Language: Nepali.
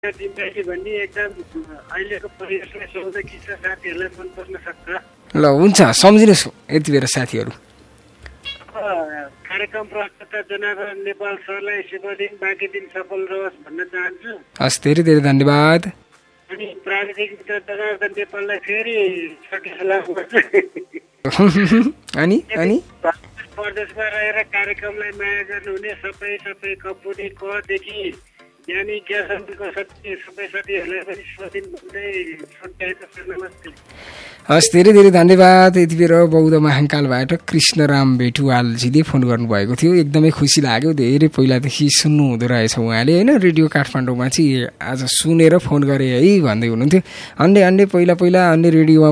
दिनदेखि भन्ने एकदम अहिलेको परिवेशलाई सोच्दा कि साथीहरूलाई मन पर्न सक्छ। ल हुन्छ, सम्झिनुहोस् यति बेर साथीहरू। कार्यक्रम प्रस्तुता जनार्दन नेपाल सरलाई शुभ दिन, बाँकी दिन सफल रहोस् भन्न चाहन्छु। हस्, धेरै धेरै धन्यवाद। अनि प्राविधिक मित्र जनार्दन नेपाललाई फेरि छोटो सलाम गर्छु। अनि प्रदेशमा रहेर कार्यक्रमलाई माया गर्नुहुने सबै कपुरी कदेखि ज्ञानी ज्ञासनको सबै साथीहरूलाई पनि शुभ दिन भन्दै छुट्याएको छु। नमस्ते। हस्, धेरै धेरै धन्यवाद। यति बेर बौद्ध महाकालबाट कृष्णराम भेटुवालजीले फोन गर्नुभएको थियो। एकदमै खुसी लाग्यो, धेरै पहिलादेखि सुन्नु हुँदो रहेछ उहाँले होइन। रेडियो काठमाडौँमा चाहिँ आज सुनेर फोन गरे है भन्दै हुनुहुन्थ्यो। अन्य पहिला अन्य रेडियोमा